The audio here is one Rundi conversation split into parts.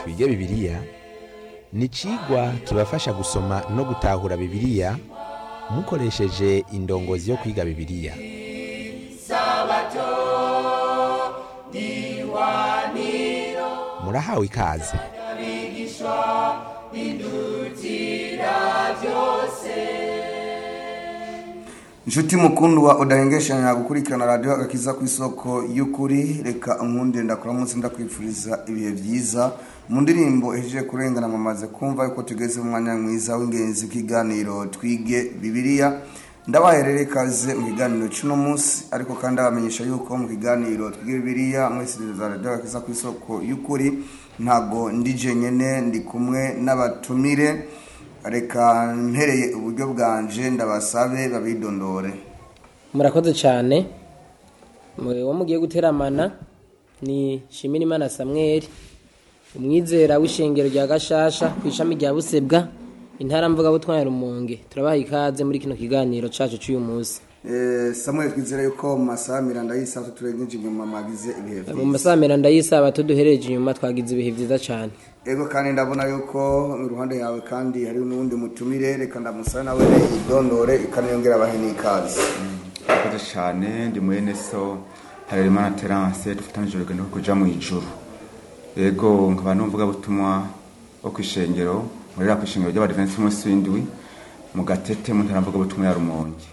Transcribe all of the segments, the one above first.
twige bibiliya ni icigwa kibafasha gusoma no gutahura bibiliya mukoresheje indongozi yo kwiga bibiliya. Murahawe ikaze. Inshuti mukundwa udahengeshanya gukurikirana radio agakiza ku isoko y'ukuri, reka nkunde ndakora munsi ndakwifuriza ibihe byiza mu ndirimbo ejeje kurengana mamaze kumva yuko tugeze mu mwanya mwiza w'ingenzi kiganiro twige bibiliya. Ndabaherere kaze mu kiganiro cy'uno munsi, ariko kandi abamenyesha yuko mu kiganiro twige bibiliya mwese za radio agakiza ku isoko y'ukuri ntago ndije nyene, ndi kumwe n'abatumire. Reka mpereye uburyo bwanje ndabasabe babidondore. Murakoze cyane. Mwe mugiye guteramana ni Shimirimana Samuel, umwizera w'ishengero rya Gashasha kwishami rya Busebwa, intara mvuga butwanya Rumonge. Turabaha ikaze muri kino kiganiro cacu cy'uyu munsi. Samuel, twizera yuko mu masaha miranda y'isaba turengeje inyuma magize ibihe byiza. Mu masaha miranda y'isaba tuduhereje inyuma twagize ibihe byiza cyane. Ego kandi ndabona yuko mu ruhande yawe kandi hari n'undi mutumire, reka ndamusaba nawe idondore ikaniyongera abaheni ikaze. Murakoze cyane, ndi mwene so Harerimana Terence, dufatanyije urugendo rwo kuja mu ijuru. Ego nkaba numvuga butumwa wo kwishengero muri la kwishengero ry'Abadventiste umunsi w'indwi mu Gatete mu ntara mvuga butumwa ya Rumonge.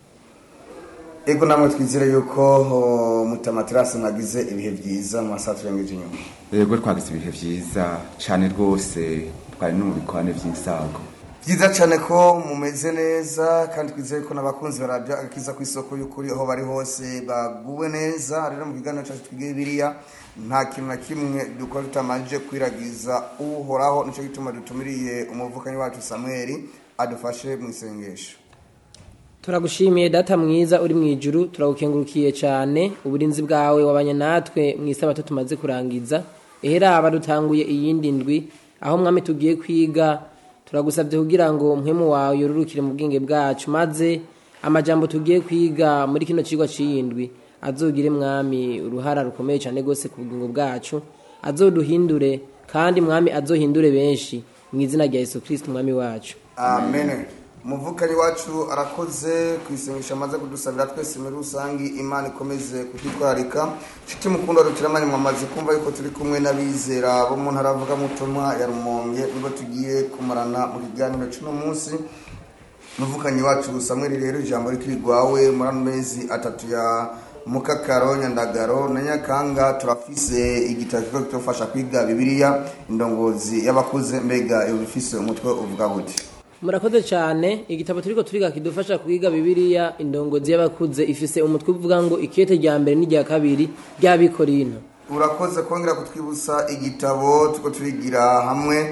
Ego namwe twizere yuko mutamaterasi mwagize ibihe byiza mu masaha turengeje inyuma. Ego twagize ibihe byiza cyane rwose, twari no mu bikwane by'insago. Byiza cyane ko mumeze neza, kandi twizere ko n'abakunzi ba radio agakiza ku isoko y'ukuri aho bari hose baguwe neza. Rero mu kiganiro cyacu twige bibiliya nta kintu na kimwe dukora tutamanje kwiragiza uhoraho, nico gituma dutumiriye umuvukanyi wacu Samuel adufashe mu isengesho. Turagushimiye data mwiza uri mu ijuru, turagukengurukiye cyane uburinzi bwawe wabanye natwe mu isabato tumaze kurangiza. Ehera dutanguye iyindi ndwi aho mwami tugiye kwiga, turagusabye kugira ngo mpwemu wawe yorurukire mu bwenge bwacu, maze amajambo tugiye kwiga muri kino cigwa c'iyindwi azogire mwami uruhara rukomeye cyane gose ku bugingo bwacu, azoduhindure kandi mwami azohindure benshi mu izina rya Yesu Kristo mwami wacu, amen. Umuvukanyi wacu arakoze kwisengesha amaze kudusabira twese muri rusangi. Imana ikomeze kutitwarika. Nshuti mukundwa duteramanye mwamaze kumva yuko turi kumwe n'abizera bo mu ntara avuga mutumwa ya Rumonge, nibo tugiye kumarana mu kiganiro cy'uno munsi. Umuvukanyi wacu Samuel, rero ijambo rikirigwawe muri amezi atatu ya Mukakaro, Nyandagaro na Nyakanga turafise igitabo cyofasha kwiga bibiliya, indongozi y'abakuze. Mbega iyo bifise umutwe uvuga gute? Murakoze cyane. Igitabo turiko turiga kidufasha kwiga bibiliya, indongozi y'abakuze, ifise umutwe uvuga ngo ikete rya mbere n'irya kabiri ry'Abikorinto. Urakoze kongera kutwibusa igitabo tuko turigira hamwe.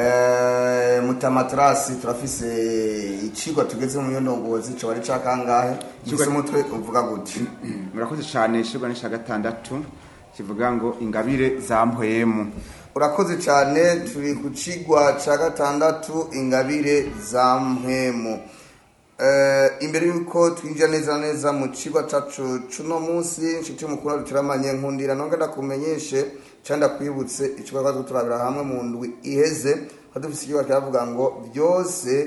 Mutamaterasi turafise icigwa tugeze mu ndongozi cyo bari cakangahe, gifise umutwe uvuga gute? Murakoze cyane. Icigwa ni ca gatandatu kivuga ngo ingabire za mpwemu. Urakoze cyane, turi ku cigwa ca gatandatu, ingabire za mpwemu. Imbere yuko twinjira neza mu cigwa cacu cuno munsi, nshuti mukuru duteramanye, nkundira nonga ndakumenyeshe cyanda kwibutse icigwa twazo turabira hamwe mu ndwi iheze, hadufise icigwa cyavuga ngo byose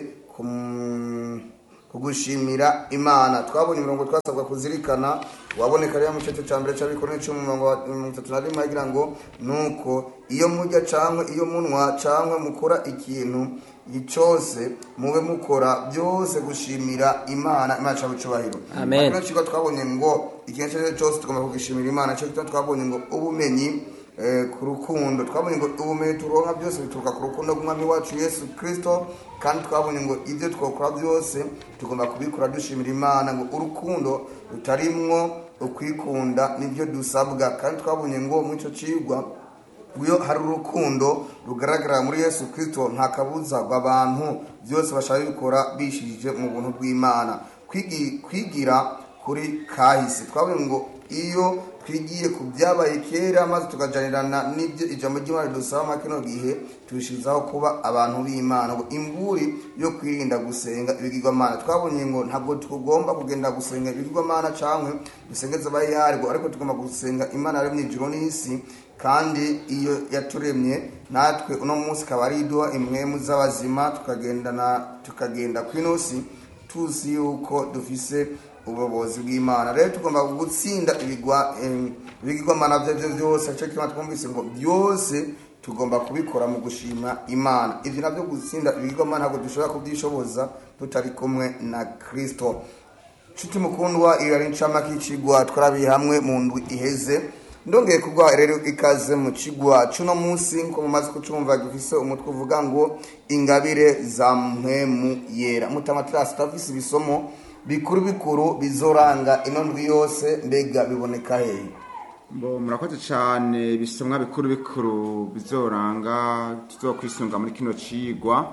kugushimira Imana. Twabonye imirongo twasabwa kuzirikana, waboneka rero mu cyacu cya mbere cy'Abikorinto cyo mu mirongo 31 agira ngo nuko iyo mujya cankwe iyo munwa cankwe mukora ikintu cyose mube mukora byose gushimira Imana. Imana cyawe cyubahiro, amen. Ariko cyo twabonye ngo ikintu cyose tugomba kugishimira Imana. Cyo twabonye ngo ubumenyi ku rukundo, twabonye ngo ubumenyi turonka byose bituruka ku rukundo rw'Umwami wacu Yesu Kristo, kandi twabonye ngo ibyo twakora byose tugomba kubikora dushimira Imana, ngo urukundo rutarimwo ukwikunda nibyo dusabwa. Kandi twabonye ngo mu cyo cigwa iyo hari urukundo rugaragara muri Yesu Kristo, nta kabuza abantu byose bashaka bikora bishije mu buntu bw'Imana. Kwigira kuri kahise, twabonye ngo iyo twigiye ku byabaye kera maze tukajanirana n'ibyo ijambo ry'Imana dusaba makino gihe, tubishizaho kuba abantu b'Imana, ngo imburi yo kwirinda gusenga ibigirwamana. Twabonye ngo ntabwo tugomba kugenda gusenga ibigirwamana cyangwa dusengeza abayargo, ariko tugomba gusenga Imana ari mu ijuru n'isi, kandi iyo yaturemye natwe uno munsi ikaba ari iduha impwemu z'abazima tukagenda kw'inosi tuzi yuko dufise ubuyobozi bw'Imana. Rero tugomba gutsinda ibigirwamana byo byose. Cyo kimwe twumvise ngo byose tugomba kubikora mu gushima Imana. Ivyo navyo gutsinda ibigirwamana ntabwo dushobora kubyishoboza tutari kumwe na Kristo. Nshuti mukundwa, iyo ari incamake y'icigwa twarabiye hamwe mu ndwi iheze. Ndongeye kugwa rero ikaze mu cigwa cuno munsi nko mumaze kucumva gifise umutwe uvuga ngo ingabire za mpwemu yera. Mutamatirasi tafise ibisomo bikuru bizoranga ino ndwi yose, mbega biboneka hehe? Murakoze cyane. Ibisomwa bikuru bizoranga tuzokwisunga muri kino cigwa.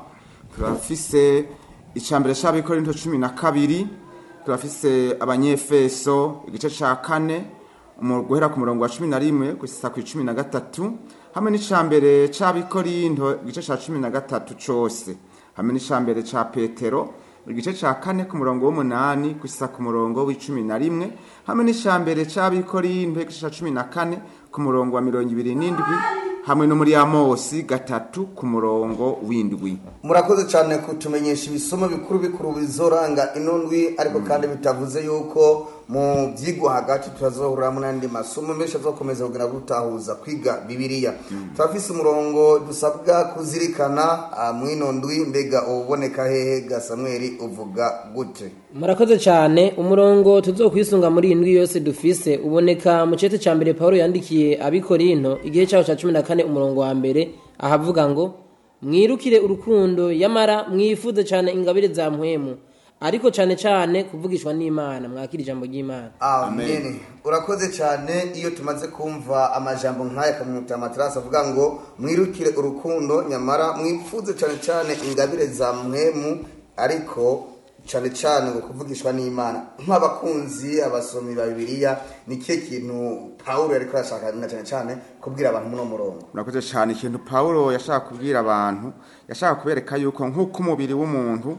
Turafise icambere c'Abikorinto 12, turafise Abanyefeso igice ca 4 guhera ku murongo wa 11 gushika ku 13, hamwe n'icambere c'Abikorinto igice ca 13 cose, hamwe n'icambere ca Petero igice ca 4 ku murongo w'8 gushika ku murongo w'11, hamwe n'icambere c'Abikorinto igice ca 14 ku murongo wa 27, hamwe no muri Amosi 3 ku murongo w'7. Murakoze cyane kutumenyesha ibisomo bikuru bizoranga ino ndwi, ariko kandi bitavuze yuko mu byigwa hagati tuzazohura mu nandi masomo menshi azokomeza kugira gutahuza kwiga Bibiliya. Turafise umurongo dusabwa kuzirikana mw'ino ndwi, mbega uboneka hehe ga Samuel, uvuga gute? Murakoze cyane. Umurongo tuzokwisunga muri indwi yose dufise uboneka mu cete ca mbere Paulo yandikiye Abikorinto igihe cyaho ca 14 umurongo wa mbere, ahavuga ngo mwirukire urukundo, yamara mwifuze cyane ingabire za mpwemu, ariko cyane kuvugishwa n'Imana. Mwakira ijambo ry'Imana. Amen. Urakoze cyane. Iyo tumaze kumva amajambo nk'aya kamuta matrasa avuga ngo mwirukire urukundo, nyamara mwifuze cyane ingabire za mpwemu, ariko cyane ngo kuvugishwa n'Imana. Nk'abakunzi abasomi ba Bibiliya, ni kihe kintu Paulo yariko arashaka cyane kubwira abantu muno murongo? Murakoze cyane. Ikintu Paulo yashaka kubwira abantu, yashaka kubereka yuko nk'uko umubiri w'umuntu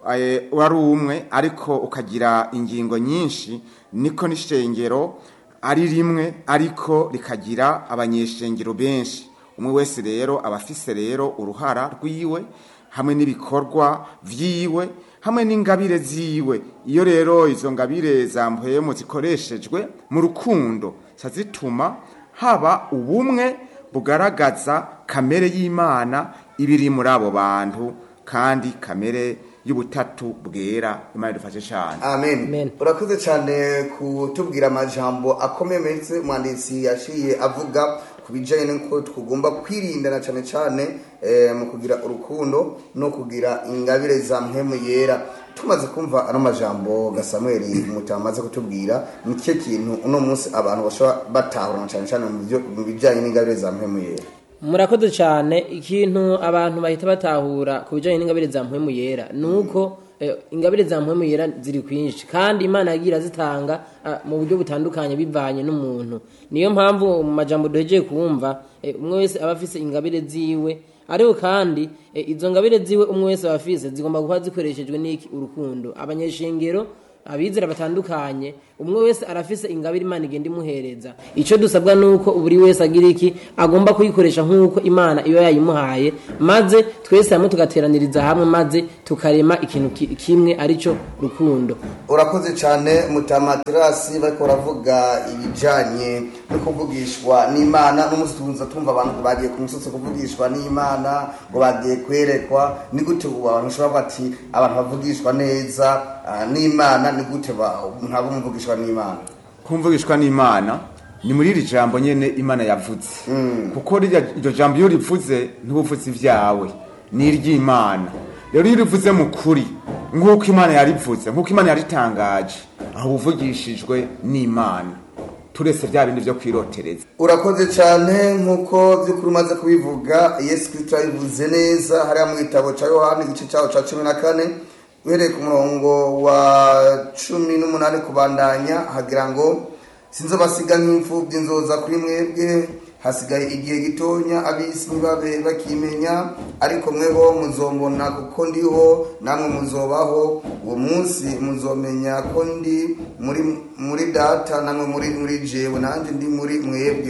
wari umwe ariko ukagira ingingo nyinshi, niko n'ishengero ari rimwe ariko rikagira abanyeshengero benshi. Umwe wese rero abafise rero uruhara rwiwe, hamwe n'ibikorwa vyiwe, hamwe n'ingabire ziwe. Iyo rero izo ngabire za mpwemu zikoreshejwe mu rukundo, zituma haba ubumwe bugaragaza kamere y'Imana ibiri muri abo bantu, kandi kamere y'ubutatu bwera. Imana idufashe cyane. Amen. Urakoze cyane kutubwira amajambo akomeye menshi mwanditsi yashiye avuga kubijanye n'uko tugomba kwirindana cyane mu kugira urukundo no kugira ingabire za mpwemu yera. Tumaze kumva ano majambo ga Samuel mutamaze kutubwira, ni cyo kintu uno munsi abantu bashobora batahura cyane mu bijanye n'ingabire za mpwemu yera? Murakoze cyane. Ikintu abantu bahita batahura ku bijanye n'ingabire za mpwemu yera nuko ingabire za mpwemu yera ziri kwinshi, kandi Imana yagira zitanga mu buryo butandukanye bivanye n'umuntu. Niyo mpamvu mu majambo duhejeje kumva umwe wese aba afise ingabire ziwe, ariko kandi izo ngabire ziwe umwe wese aba afise zigomba kuba zikoreshejwe n'iki? Urukundo. Abanyeshengero, abizera batandukanye, umwe wese arafise ingabire Imana igenda imuhereza. Ico dusabwa nuko buri wese agira iki? Agomba kuyikoresha nk'uko Imana iyo yayimuhaye, maze twese hamwe tugateraniriza hamwe, maze tukarema ikintu kimwe, arico rukundo. Urakoze cyane Mutamatirasi. Bariko baravuga ibijanye no kuvugishwa n'Imana. N'umunsi tumva abantu bagiye ku musozi kuvugishwa n'Imana, ngo bagiye kwerekwa. Ni gute abantu ushobora bati abantu bavugishwa neza n'Imana? Ni gute ntabo muvugishwa n'Imana? Kumvugishwa n'Imana ni muri iri jambo nyene Imana yavuze. Kuko iryo jambo iyo rivuze ntubuvuze ivyawe, ni iry'Imana. Rero iyo rivuze mu kuri nk'uko Imana yarivuze, nk'uko Imana yaritangaje, aho buvugishijwe n'Imana, turese vya bindi vyo kwirotereza. Urakoze cyane. Nk'uko by'ukuri umaze kubivuga, Yesu Kristo yabivuze neza hariya mu gitabo ca Yohana igice cyaho ca 14 uhereye ku murongo wa 18 kubandanya, hagira ngo sinzobasiga nk'imfubyi, nzoza kuri mwebwe, hasigaye igihe gitonya, abisi ntibabe bakimenya, ariko mweho muzombona kuko ndiho, namwe muzobaho. Uwo munsi muzomenya ko ndi muri data, namwe muri jewe, nanjye ndi muri mwebwe.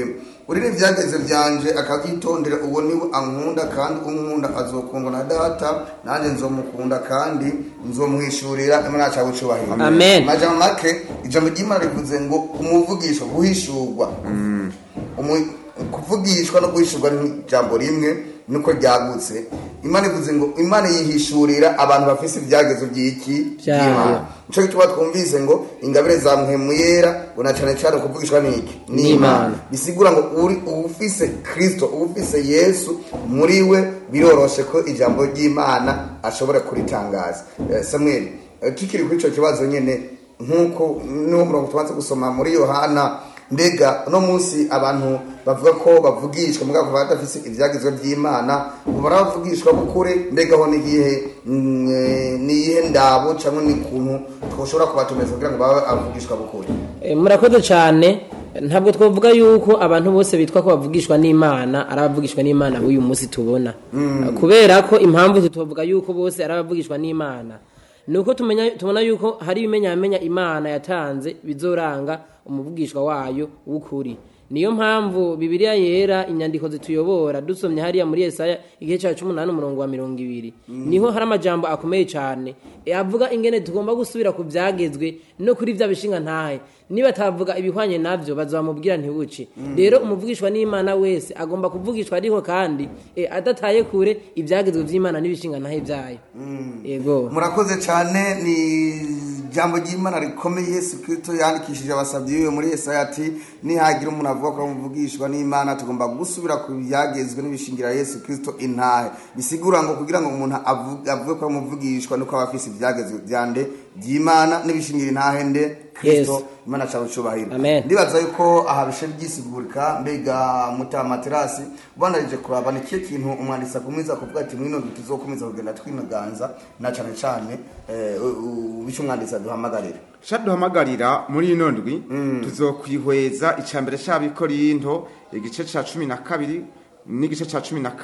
uri n'ibyageze byanje akabyitondera, uwo niwe ankunda, kandi unkunda azokundwa na data, nanjye nzomukunda kandi nzomwishurira imana cyawe cyubahiro. Amen. Majambo make ijambo ry'Imana rivuze ngo umuvugisho guhishurwa. Kuvugishwa no guhishurwa ni ijambo rimwe nuko ryagutse. Imana ivuze ngo Imana yihishurira abantu bafise ibyagezo by'iki by'Imana. Nico gituma twumvise ngo ingabire za mpwemu yera bona cyane cyane kuvugishwa n'iki n'Imana. Bisigura ngo uri ufise Kristo, ufise Yesu muri we, biroroshe ko ijambo ry'Imana ashobora kuritangaza. Samuel, tukiri kuri ico kibazo nyene nkuko no murongo tubanze gusoma muri Yohana, mbega no munsi abantu bavuga ko bavugishwa muga ko badafise ivyagizwe by'Imana, baravugishwa bukure, mbega ho nihe ndabo cyangwa ni kuntu twoshobora kubatumeza kugira ngo babe avugishwa bukure? Murakoze cyane. Ntabwo twavuga yuko abantu bose bitwa ko bavugishwa n'Imana arabavugishwa n'Imana uyu munsi tubona, kubera ko impamvu tutovuga yuko bose arabavugishwa n'Imana nuko tubona yuko hari ibimenyamenya Imana yatanze bizoranga umuvugishwa wayo w'ukuri. Niyo mpamvu Bibiliya yera inyandiko zituyobora dusomye hariya muri Yesaya igihe cya 18 umurongo wa 20 niho hari amajambo akomeye cyane avuga ingene tugomba gusubira ku byagezwe no kuri bya bishinga ntahe, niba tavuga ibihwanye navyo bazamubwira ntibuci. Rero umuvugishwa n'Imana wese agomba kuvugishwa ariho kandi adataye kure ibyagezwe by'Imana n'ibishinga ntahe byayo. Yego, murakoze cyane. Ni jambo ry'Imana rikomeye Yesu Kristo yandikishije abasabyi muri Yesaya ati nihagira umuntu avuga ko muvugishwa n'Imana tugomba gusubira ku byagezwe n'ibishingira Yesu Kristo intahe. Bisigura ngo kugira ngo umuntu avuge ko muvugishwa nuko abafise ibyagezwe byande by'Imana n'ibishingira intahe nde Kristo. Imana cyawe cyubahiro. Ndibaza yuko aha bishe byisigurika. Mbega Mutamaterasi banarije kuraba ni kiye kintu umwanditsi akomeza kuvuga ati mwino tuzokomeza kugenda twinaganza na cyane cyane bice umwanditsi aduhamagarira shaduhamagarira muri ino ndwi tuzokwihweza icambere cy'Abikorinto igice ca 12 n'igice ca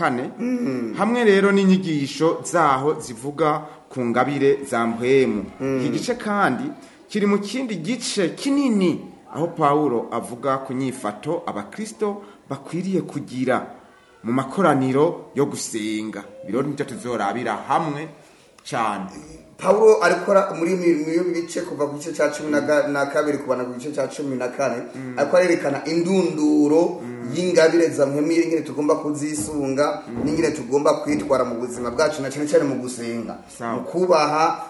14 hamwe rero n'inyigisho zaho zivuga ku ngabire za mpwemu. Iki gice kandi kiri mu kindi gice kinini aho Paulo avuga ku nyifato abakristo bakwiriye kugira mu makoraniro yo gusenga. Biro nibyo tuzorabira hamwe cyane. Paulo alikora muri iyo bice kuva ku gice cya 12 kubana ku gice cya 14 ariko arerekana indunduro y'ingabire za mpwemu y'ingene tugomba kuzisunga n'ingene tugomba kwitwara mu buzima bwacu na cyane cyane mu gusenga, mu kubaha,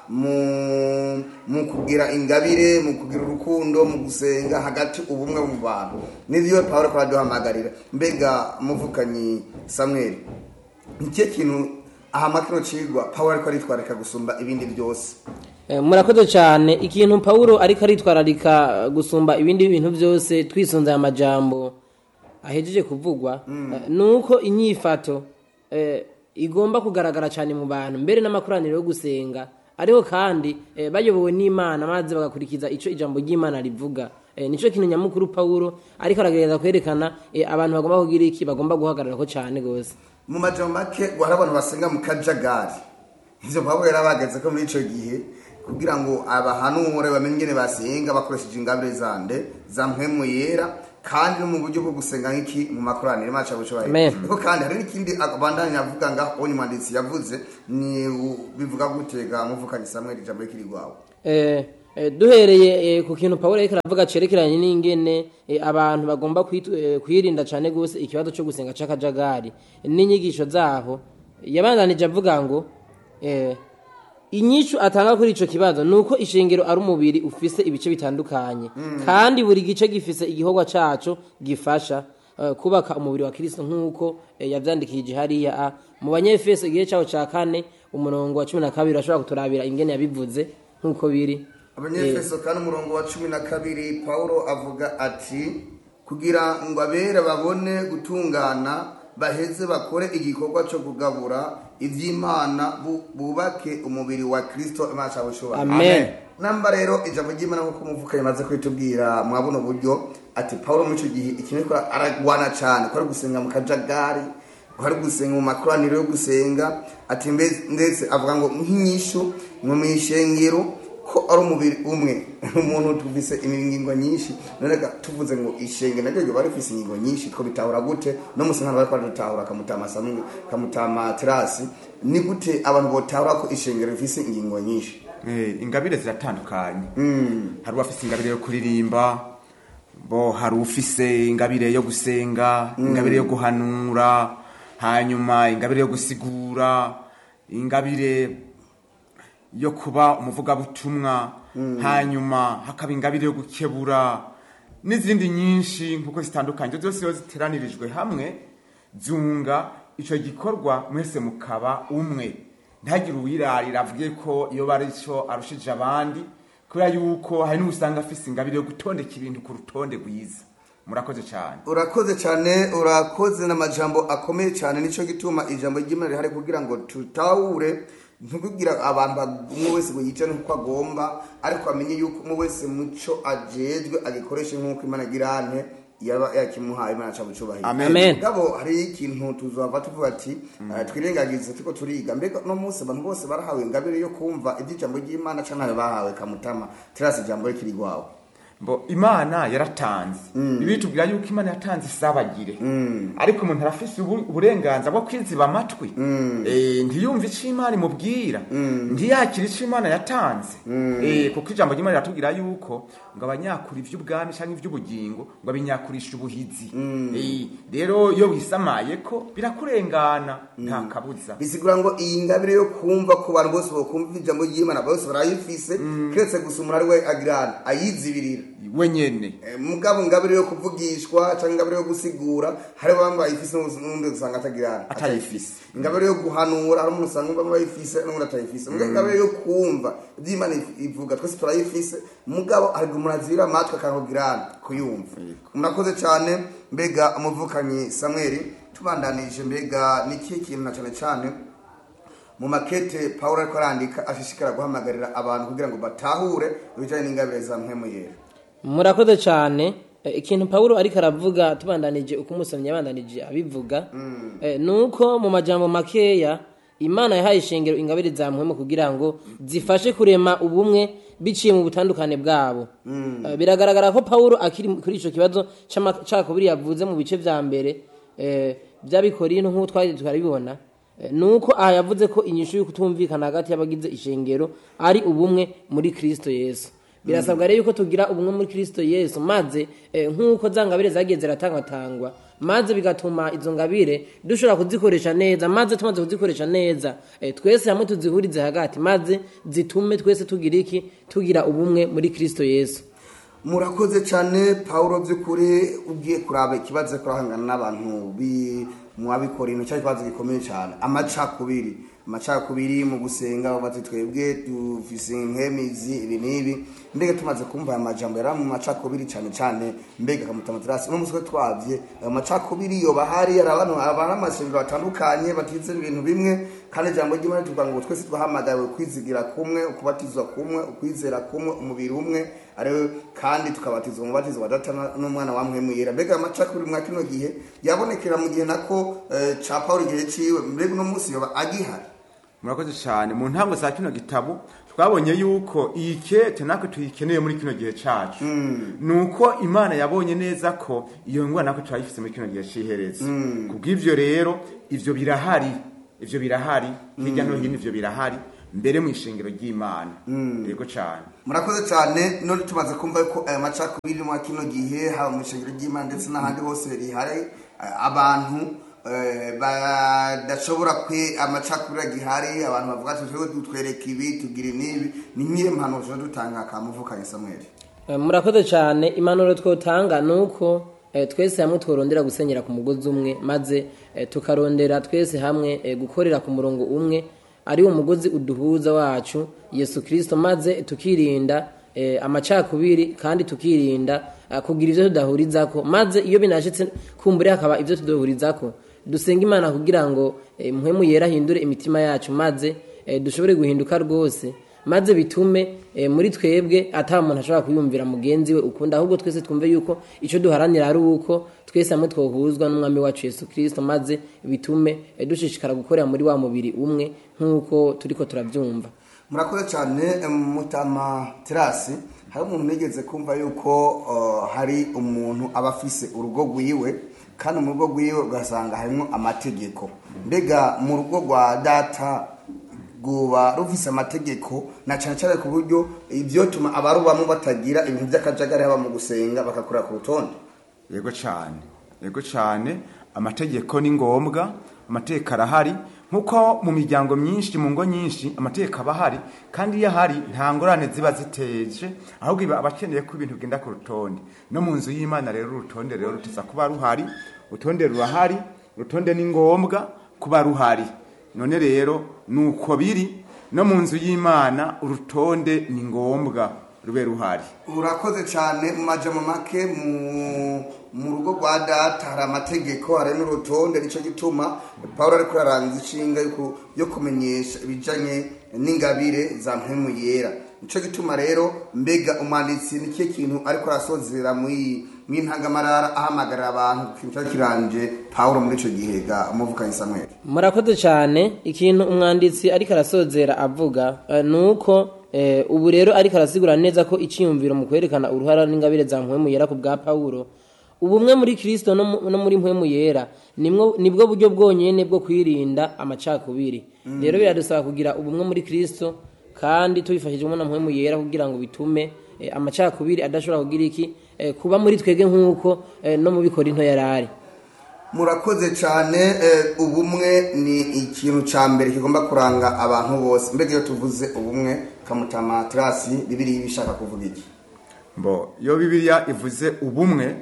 mu kugira ingabire, mu kugira urukundo, mu gusenga hagati ubumwe mu bantu. Nivyo Paulo kwa duhamagarira. Mbega muvukanyi Samuel, nicyo kintu aha makino cigwa Paulo ariko aritwarika gusumba ibindi byose? Murakoze cyane. Ikintu Paulo ariko aritwararika gusumba ibindi bintu byose twisonza amajambo ahejeje kuvugwa nuko inyifato igomba kugaragara cyane mu bantu mbere n'amakoraniro yo gusenga ariho kandi bayobowe n'Imana maze bagakurikiza ico ijambo ry'Imana rivuga. Nico kintu nyamukuru Paulo ariko aragereza kwerekana abantu bagomba kugira iki, bagomba guhagarara ko cyane gose. Mu majambo make gwara abantu basenga mu kajagari. Ivyo Paulo yarabageze ko muri ico gihe kugira ngo abahanure bamenye ngene basenga bakoresheje ingabire zande za mpwemu yera kandi no mu buryo bwo gusenga nk'iki mu makoraniro macha bucobaye. Niko kandi hari n'ikindi abandanya avuga ngaho onye mwanditsi yavuze ni bivuga gutega muvukanye Samuel ijambo rikiri gwawe. Duhereye ku kintu Paulo ariko aravuga cerekeranye n'ingene abantu bagomba kwirinda cyane gose ikibazo cyo gusenga cakajagari n'inyigisho zaho, yabandanije avuga ngo inyishu atanga kuri ico kibazo nuko ishengero ari umubiri ufise ibice bitandukanye kandi buri gice gifise igihogwa caco gifasha kubaka umubiri wa Kristo nkuko yavyandikije hariya mu Banyefeso igihe cyawo ca 4 umurongo wa 12 ashobora kuturabira ingene yabivuze nkuko biri. Abanyefeso kandi umurongo wa 12 Paulo avuga ati kugira ngo abera babone gutungana baheze bakore igikorwa cyo kugabura ivy'Imana bubake umubiri wa Kristo imasha bushoba. Amen. Namba rero ijambo ry'Imana nko kumuvuka yamaze kwitubwira mwabuno buryo ati Paulo mu cyo gihe ikintu ko aragwana cyane ko ari gusenga mu kajagari, ko ari gusenga mu makoraniro yo gusenga ati ndetse avuga ngo nk'inyishu mu mishengero ko ari umubiri umwe umuntu tuvise ingingo nyinshi none tuvuze ngo ishenge naryo ryo bari fise ingingo nyinshi two bitahura gute no musangana bari kwatahura kamutama samwe kamutama terasi ni gute abantu botahura ko ishenge rifise ingingo nyinshi ingabire ziratandukanye hari uwafise ingabire yo kuririmba hari ufise ingabire yo gusenga ingabire yo guhanura hanyuma ingabire yo gusigura ingabire yo kuba umuvugabutumwa hanyuma hakaba ingabire yo gukebura n'izindi nyinshi nkuko zitandukanye zose iyo ziteranirijwe hamwe zunga ico gikorwa mwese mukaba umwe ntagire uwirarira avuge ko iyo bari cyo arushije abandi kubera yuko hari n'usanga afise ingabire yo gutondeka ibintu ku rutonde rwiza. Murakoze cyane. Urakoze cyane, urakoze n'amajambo akomeye cyane, nico gituma ijambo ry'Imana rihari kugira ngo tutahure ntukugira abantu umwe wese ngo yice nuko agomba, ariko amenye yuko umwe wese muco ajejwe agikoreshe nk'uko Imana girane yaba yakimuhaye Imana cabucubahira. Amen. Gabo hari ikintu tuzova tuvuga ati twirengagize tuko turiga mbega no munsi abantu bose barahawe ingabire yo kumva iby'ijambo ry'Imana cyane bahawe kamutama terasi ijambo rikiri gwawe. Mbo Imana yaratanze ibitubwira yuko Imana yatanze isabagire ariko umuntu arafise uburenganza bwo kwiziba amatwi ntiyumva ico Imana imubwira ntiyakira ico Imana yatanze kuko ijambo ry'Imana riratubwira yuko ngo abanyakura ivy'ubwami canke ivy'ubugingo ngo abinyakurisha ubuhizi rero iyo wisamaye ko birakurengana nta kabuza. Bisigura ngo iyi ngabire yo kumva ko abantu bose bokumva ijambo ry'Imana bose barayifise kiretse gusa umuntu ari we agirana ayizibirira wenyene mugabo ngabire yo kuvugishwa cyangwa ngabire yo gusigura hari bamwe bayifise n'undi usanga atagirana atayifise, ngabire yo guhanura hari umuntu usanga bamwe bayifise n'undi atayifise mugabo ngabire yo kumva iby'Imana ivuga twese turayifise mugabo hari umuntu azira amatwi akahogirana kuyumva. Murakoze cyane. Mbega umuvukanyi Samuel tubandanije mbega niki kintu na cyane mu makete Paulo ariko arandika ashishikara guhamagarira abantu kugira ngo batahure ibijanye n'ingabire za mpemu yera. Murakoze cyane. Ikintu Paulo ariko aravuga tubandanije uko umusomyi yabandanije abivuga nuko mu majambo makeya Imana yahaye ishengero ingabire za mpemu kugira ngo zifashe kurema ubumwe biciye mu butandukane bwabo. Biragaragara ko Paulo akiri kuri ico kibazo c'amakabiri yavuze mu bice vya mbere by'Abikorino nk'uko twari twarabibona nuko aha yavuze ko inyishu y'ukutumvikana hagati y'abagize ishengero ari ubumwe muri Kristo Yesu. Birasabwa rero yuko tugira ubumwe muri Kristo Yesu maze nk'uko zangabire zagiye ziratangwa maze bigatuma izo ngabire dushobora kuzikoresha neza maze tumaze kuzikoresha neza twese hamwe tuzihurize hagati maze zitume twese tugira ubumwe muri Kristo Yesu. Murakoze cyane Paulo by'ukuri ugiye kuraba ikibazo kurahangana n'abantu mu Abikorino cyari kibazo gikomeye cyane amacakubiri mu gusenga bati twebwe dufise nkemizi ibi nibi mbega tumaze kumva amajambo yara mu macakubiri cyane mbega kamutamaterasi no muswe twavye amacakubiri yo bahari abantu amasengero batandukanye batize ibintu bimwe kandi jambo ry'Imana tuvuga ngo twese twahamagawe kwizigira kumwe ukubatizwa kumwe ukwizera kumwe umubiri umwe ari kandi tukabatizwa umubatizo wa Data n'umwana wa mpemu yera. Mbega amacakubiri mwa kino gihe yabonekera mu gihe nako ca Paulo gihe ciwe mbega no musi yoba agihari. Murakoze cyane. Mu ntango za kino gitabo twabonye yuko iyi kete nako tuyikeneye muri kino gihe cacu nuko Imana yabonye neza ko iyo ngwa nako twayifise muri kino gihe cihereza kubw'ivyo rero ivyo birahari hirya no hino ivyo birahari mbere mu ishengero ry'Imana. Yego cyane. Murakoze cyane. None tumaze kumva ko aya macakubiri mu kino gihe haba mu ishengero ry'Imana ndetse n'ahandi hose rihari abantu badashobora amacakubiri gihari abantu bavuga ati twebwe dutwereka ibi tugira nibi ni nyiye mpano zo dutanga kamuvukanye Samuel. Murakoze cyane. Impanuro twotanga nuko twese hamwe tworondera gusenyera ku mugozi umwe maze tukarondera twese hamwe gukorera ku murongo umwe ari umugozi uduhuza wacu Yesu Kristo maze tukirinda amacakubiri kandi tukirinda kugira ivyo tudahurizako maze iyo binashitse kumbure hakaba ivyo tudahurizako dusenga Imana kugira ngo mpemu yera hindure imitima yacu maze dushobore guhinduka rwose maze bitume muri twebwe ata umuntu ashobora kuyumvira mugenzi we ukunda ahubwo twese twumve yuko ico duharanira ari uko twese hamwe twohuzwa n'umwami wacu Yesu Kristo maze bitume dushishikara gukorera muri wa mubiri umwe nk'uko turiko turavyumva. murakoze cyane mutama terasi. Hari umuntu nigeze kumva yuko hari umuntu aba afise urugo rwiwe kandi mu rugo rwiwe ugasanga harimo amategeko. Mbega mu rugo rwa data guba rufise amategeko na cyane cyane ku buryo ibyo tuma abarubamo batagira ibintu by'akajagari haba mu gusenga bakakura ku rutonde? Yego cyane amategeko ni ngombwa, amategeko arahari nkuko mu miryango myinshi, mu ngo nyinshi amategeko aba ahari, kandi iyo ahari nta ngorane ziba ziteje, ahubwo iba abakeneye ko ibintu bigenda ku rutonde. No mu nzu y'Imana rero urutonde rero rutiza kuba ruhari, urutonde rurahari, urutonde ni ngombwa kuba ruhari. None rero nuko biri no mu nzu y'Imana, urutonde ni ngombwa rube ruhari. Urakoze cyane. Mu majambo make mu rugo rwa data hari amategeko, hari n'urutonde. Nicyo gituma Pawulo ariko yarangiza inshinga yo kumenyesha ibijanye n'ingabire za mpemu yera. Nicyo gituma rero mbega umwanditsi ni kiye kintu ariko arasozera mw'intangamarara ahamagarira abantu kintu kiranje Pawulo muri ico gihe ga umuvukanye Samuel? Murakoze cyane. Ikintu umwanditsi ariko arasozera avuga nuko ubu rero ariko arasigura neza ko iciyumviro mu kwerekana uruhara n'ingabire za mpemu yera ku bwa Pawulo, ubumwe muri Kristo no muri mpemu yera nibwo buryo bwonyene bwo kwirinda amacakubiri. Rero biradusaba kugira ubumwe muri Kristo kandi tubifashijwe na mpemu yera kugira ngo bitume amacakubiri adashobora kugira iki kuba muri twege nk'uko no mu Bikorinto yarari. Murakoze cyane. Ubumwe ni ikintu cya mbere kigomba kuranga abantu bose. Mbega iyo tuvuze ubumwe kamutama terasi, Bibiliya ibishaka kuvuga iki? Iyo Bibiliya ivuze ubumwe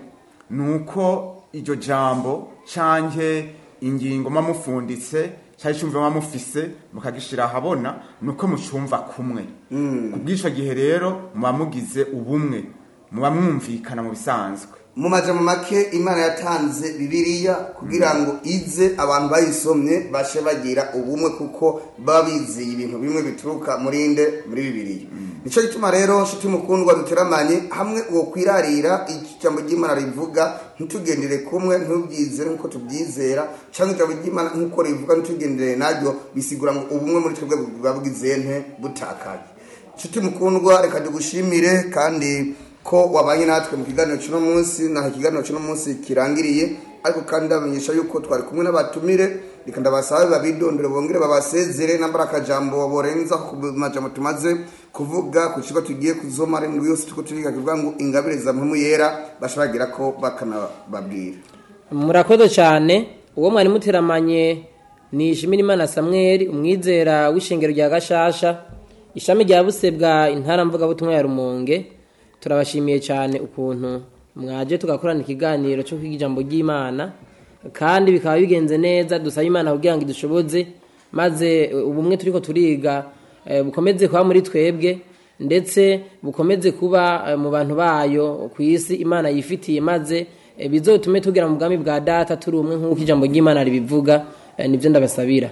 nuko iryo jambo canke ingingo mamufunditse cyari cyumva mamufise mukagishira habona nuko mucumva kumwe. Kubwisho gihe rero muba mugize ubumwe, muba mwumvikana mu bisanzwe. Mu majambo make Imana yatanze Bibiliya kugira ngo ize abantu bayisomye bashe bagira ubumwe, kuko babizeye ibintu bimwe bituruka muri Bibiliya. Nico gituma rero nshuti mukundwa duteramanye hamwe uwo kwirarira ijambo ry'Imana rivuga, ntitugendere kumwe, ntubyizere nkuko tubyizera, cyangwa ijambo ry'Imana nkuko rivuga ntitugendere naryo, bisigura ngo ubumwe muri twebwe bwabwizente butakaye. Nshuti mukundwa, reka dugushimire kandi ko wabanye natwe mu kiganiro cy'uno munsi. Naho ikiganiro cy'uno munsi kirangiriye, ariko kandi ndamenyesha yuko twari kumwe n'abatumire. Reka ndabasabe babidondore bongere babasezere nambara akajambo borenza ku majambo tumaze kuvuga ku kigo tugiye kuzomara indwi yose tuko turiga kuvuga ngo ingabire za mpemu yera bashabagira ko bakanababwira. Murakoze cyane. Uwo mwari muteramanye ni Ishimirimana Samuel, umwizera w'ishengero rya Gashasha, ishami rya Busebwa, intara mvuga butumwa ya Rumonge. Turabashimiye cyane ukuntu mwaje tugakorana ikiganiro cyo kwiga ijambo ry'Imana, kandi bikaba bigenze neza. Dusaba Imana kugira ngo idushoboze, maze ubumwe turiko turiga bukomeze kuba muri twebwe, ndetse bukomeze kuba mu bantu bayo ku isi Imana yifitiye, maze bizotume tugira mu bwami bwa data turi umwe nk'uko ijambo ry'Imana ribivuga. Nivyo ndabasabira.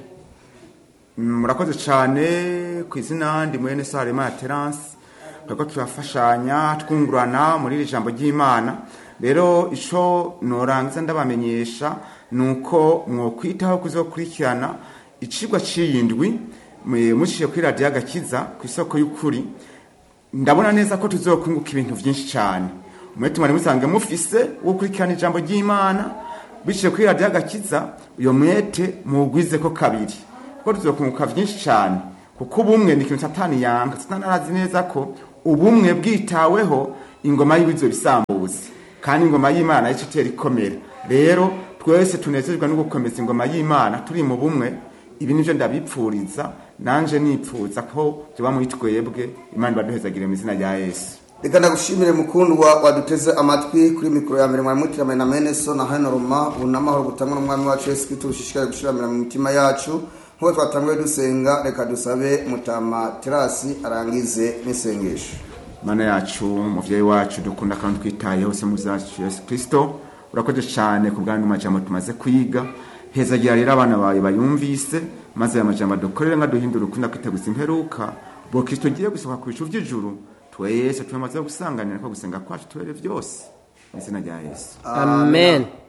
Murakoze cyane. Ku izina ndi mwene Salema Terence, twego turafashanya twungurana muri iri jambo ry'Imana. Rero ico norangiza ndabamenyesha nuko mwokwitaho kuzokurikirana icigwa c'iyindwi mushiye kuri radio Agakiza ku isoko y'ukuri. Ndabona neza ko tuzokunguka ibintu byinshi cyane. Umwete mwari musange mufise wo kurikirana ijambo ry'Imana bishiye kuri radio Agakiza, uyo mwete mugwize ko kabiri, ko tuzokunguka byinshi cyane, kuko ubumwe ni ikintu Satani yanga. Satani arazi neza ko ubumwe bwitaweho ingoma y'ibizo bisambuze, kandi ingoma y'Imana yico teri komera. Rero twese tunezezwa no gukomeza ingoma y'Imana turi mu bumwe. Ibi nivyo ndabipfuriza, nanje nipfuza ko tuba muri twebwe. Imana baduhezagire mu izina rya Yesu. Reka ndagushimire mukundwa waduteze amatwi kuri mikoro ya mbere mwari mutirame na Meneso na Hano Roma. Unamahoro gutangwa n'umwami wacu Yesu Kristo, ushishikaye gushiramira mu mitima yacu nkuko twatanguye dusenga. Reka dusabe mutama terasi arangize n'isengesho. Mana yacu, muvyeyi wacu dukunda kandi twitaye hose mu zacu Yesu Kristo, urakoze cyane ku bwanyu majambo tumaze kwiga. Hezagira rero abana bawe bayumvise, maze aya majambo dukorere nga duhindura ukunda kwiteguza imperuka bo Kristo giye gusohoka ku bicu by'ijuru. Twese tumaze gusanganira ko gusenga kwacu twere byose mu izina rya Yesu. Amen.